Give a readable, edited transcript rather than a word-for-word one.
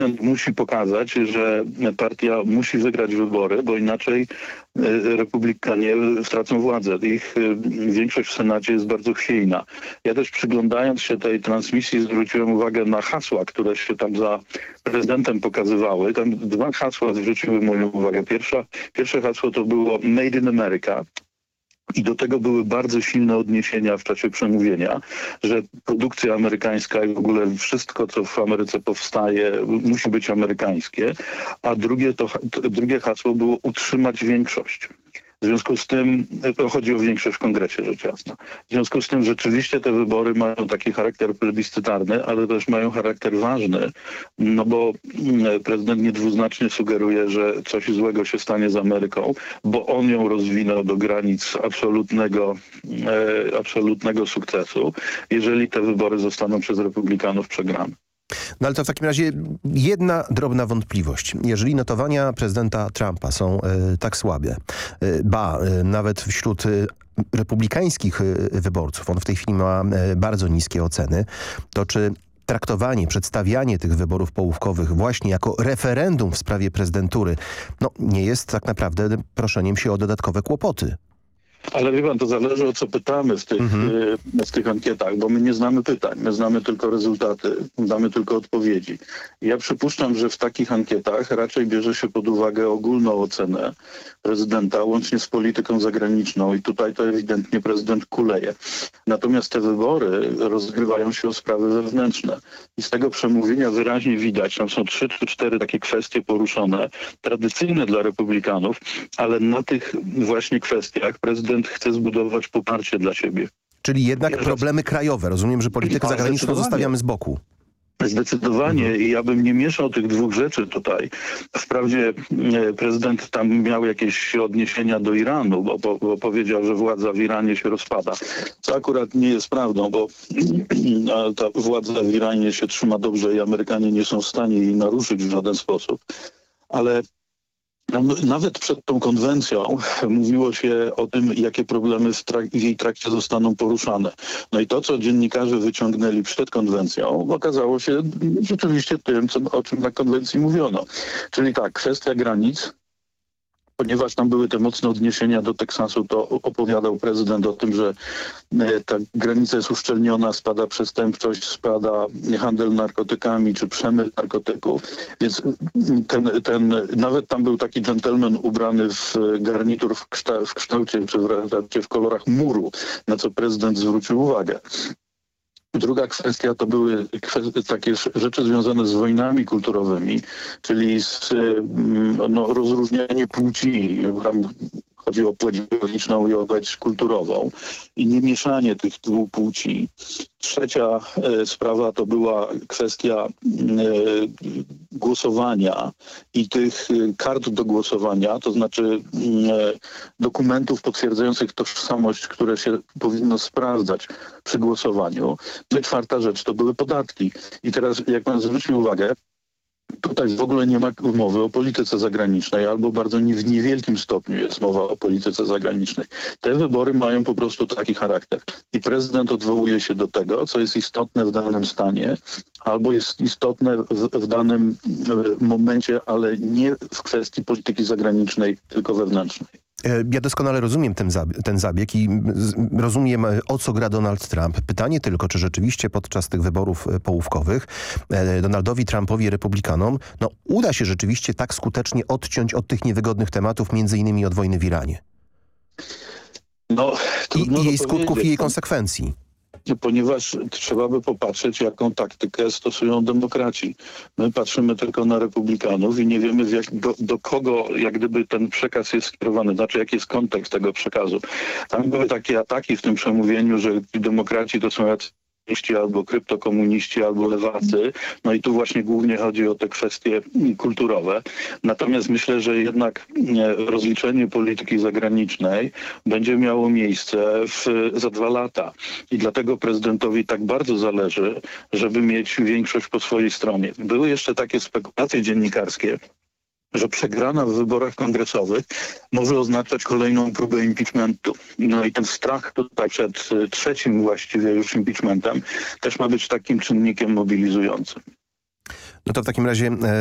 prezydent musi pokazać, że partia musi wygrać wybory, bo inaczej Republikanie stracą władzę. Ich większość w Senacie jest bardzo chwiejna. Ja też przyglądając się tej transmisji zwróciłem uwagę na hasła, które się tam za prezydentem pokazywały. Tam dwa hasła zwróciły moją uwagę. Pierwsze hasło to było Made in America. I do tego były bardzo silne odniesienia w czasie przemówienia, że produkcja amerykańska i w ogóle wszystko, co w Ameryce powstaje, musi być amerykańskie. A drugie hasło było utrzymać większość. W związku z tym, chodzi o większość w kongresie, rzecz jasna. W związku z tym rzeczywiście te wybory mają taki charakter plebiscytarny, ale też mają charakter ważny, no bo prezydent niedwuznacznie sugeruje, że coś złego się stanie z Ameryką, bo on ją rozwinął do granic absolutnego sukcesu, jeżeli te wybory zostaną przez republikanów przegrane. No ale to w takim razie jedna drobna wątpliwość. Jeżeli notowania prezydenta Trumpa są tak słabe, nawet wśród republikańskich wyborców, on w tej chwili ma bardzo niskie oceny, to czy traktowanie, przedstawianie tych wyborów połówkowych właśnie jako referendum w sprawie prezydentury, nie jest tak naprawdę proszeniem się o dodatkowe kłopoty? Ale wie pan, to zależy o co pytamy w tych ankietach, bo my nie znamy pytań, my znamy tylko rezultaty, znamy tylko odpowiedzi. Ja przypuszczam, że w takich ankietach raczej bierze się pod uwagę ogólną ocenę prezydenta, łącznie z polityką zagraniczną i tutaj to ewidentnie prezydent kuleje. Natomiast te wybory rozgrywają się o sprawy wewnętrzne i z tego przemówienia wyraźnie widać, tam są 3 czy 4 takie kwestie poruszone, tradycyjne dla republikanów, ale na tych właśnie kwestiach prezydent chce zbudować poparcie dla siebie. Czyli jednak problemy krajowe. Rozumiem, że politykę zagraniczną zostawiamy z boku. Zdecydowanie i ja bym nie mieszał tych dwóch rzeczy tutaj. Wprawdzie prezydent tam miał jakieś odniesienia do Iranu, bo powiedział, że władza w Iranie się rozpada. Co akurat nie jest prawdą, bo ta władza w Iranie się trzyma dobrze i Amerykanie nie są w stanie jej naruszyć w żaden sposób. Ale nawet przed tą konwencją mówiło się o tym, jakie problemy w jej trakcie zostaną poruszane. No i to, co dziennikarze wyciągnęli przed konwencją, okazało się rzeczywiście tym, o czym na konwencji mówiono. Czyli tak, kwestia granic, ponieważ tam były te mocne odniesienia do Teksasu, to opowiadał prezydent o tym, że ta granica jest uszczelniona, spada przestępczość, spada handel narkotykami czy przemyt narkotyków. Więc nawet tam był taki dżentelmen ubrany w garnitur w kształcie czy w kolorach muru, na co prezydent zwrócił uwagę. Druga kwestia to były takie rzeczy związane z wojnami kulturowymi, czyli z rozróżnianie płci. Chodzi o płeć biologiczną i o płeć kulturową i nie mieszanie tych dwóch płci. Trzecia sprawa to była kwestia głosowania i tych kart do głosowania, to znaczy dokumentów potwierdzających tożsamość, które się powinno sprawdzać przy głosowaniu. No i czwarta rzecz to były podatki. I teraz jak pan zwrócił uwagę, tutaj w ogóle nie ma mowy o polityce zagranicznej, albo bardzo w niewielkim stopniu jest mowa o polityce zagranicznej. Te wybory mają po prostu taki charakter. I prezydent odwołuje się do tego, co jest istotne w danym stanie, albo jest istotne w danym momencie, ale nie w kwestii polityki zagranicznej, tylko wewnętrznej. Ja doskonale rozumiem ten zabieg i rozumiem, o co gra Donald Trump. Pytanie tylko, czy rzeczywiście podczas tych wyborów połówkowych Donaldowi Trumpowi, republikanom, uda się rzeczywiście tak skutecznie odciąć od tych niewygodnych tematów, między innymi od wojny w Iranie. I jej skutków i jej konsekwencji. Ponieważ trzeba by popatrzeć, jaką taktykę stosują demokraci. My patrzymy tylko na republikanów i nie wiemy do kogo jak gdyby ten przekaz jest skierowany, znaczy jaki jest kontekst tego przekazu. Tam były takie ataki w tym przemówieniu, że demokraci to są albo kryptokomuniści, albo lewacy. No i tu właśnie głównie chodzi o te kwestie kulturowe. Natomiast myślę, że jednak rozliczenie polityki zagranicznej będzie miało miejsce za 2 lata. I dlatego prezydentowi tak bardzo zależy, żeby mieć większość po swojej stronie. Były jeszcze takie spekulacje dziennikarskie, że przegrana w wyborach kongresowych może oznaczać kolejną próbę impeachmentu. No i ten strach tutaj przed trzecim właściwie już impeachmentem też ma być takim czynnikiem mobilizującym. No to w takim razie